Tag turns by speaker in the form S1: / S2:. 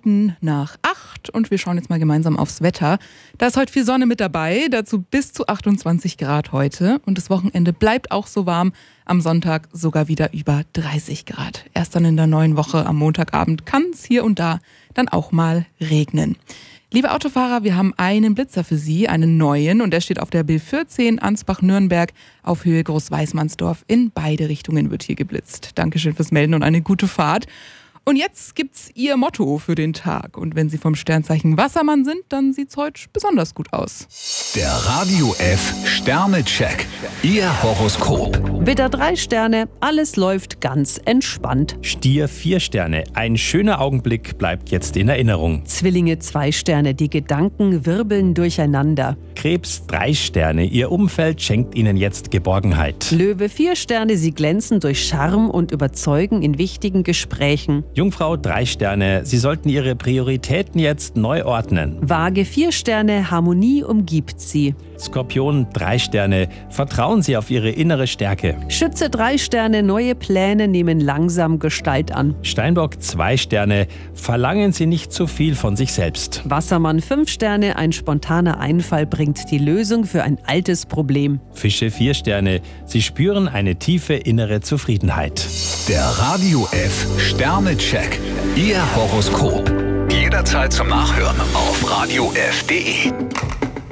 S1: Minuten nach 8 und wir schauen jetzt mal gemeinsam aufs Wetter. Da ist heute viel Sonne mit dabei, dazu bis zu 28 Grad heute und das Wochenende bleibt auch so warm. Am Sonntag sogar wieder über 30 Grad. Erst dann in der neuen Woche am Montagabend kann es hier und da dann auch mal regnen. Liebe Autofahrer, wir haben einen Blitzer für Sie, einen neuen, und der steht auf der B14 Ansbach-Nürnberg auf Höhe Großweißmannsdorf. In beide Richtungen wird hier geblitzt. Dankeschön fürs Melden und eine gute Fahrt. Und jetzt gibt's Ihr Motto für den Tag. Und wenn Sie vom Sternzeichen Wassermann sind, dann sieht's heute besonders gut aus.
S2: Der Radio F Sternecheck. Ihr Horoskop.
S3: Widder 3 Sterne, alles läuft ganz entspannt.
S4: Stier 4 Sterne, ein schöner Augenblick bleibt jetzt in Erinnerung.
S3: Zwillinge 2 Sterne, die Gedanken wirbeln durcheinander.
S4: Krebs 3 Sterne, Ihr Umfeld schenkt Ihnen jetzt Geborgenheit.
S3: Löwe 4 Sterne, Sie glänzen durch Charme und Überzeugen in wichtigen Gesprächen.
S4: Jungfrau 3 Sterne, Sie sollten Ihre Prioritäten jetzt neu ordnen.
S3: Waage 4 Sterne, Harmonie umgibt Sie.
S4: Skorpion 3 Sterne, vertrauen Sie auf Ihre innere Stärke.
S3: Schütze 3 Sterne, neue Pläne nehmen langsam Gestalt an.
S4: Steinbock 2 Sterne, verlangen Sie nicht zu viel von sich selbst.
S3: Wassermann 5 Sterne, ein spontaner Einfall bringt die Lösung für ein altes Problem.
S4: Fische 4 Sterne, Sie spüren eine tiefe innere Zufriedenheit.
S2: Der Radio F Sternecheck. Ihr Horoskop. Jederzeit zum Nachhören auf radiof.de.